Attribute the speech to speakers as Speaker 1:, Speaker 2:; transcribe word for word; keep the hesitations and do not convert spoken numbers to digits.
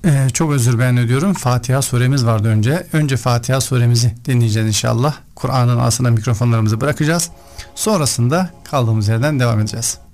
Speaker 1: Ee, çok özür beyan ediyorum. Fatiha suremiz vardı önce. Önce Fatiha suremizi dinleyeceğiz inşallah. Kur'an'ın aslında mikrofonlarımızı bırakacağız. Sonrasında kaldığımız yerden devam edeceğiz.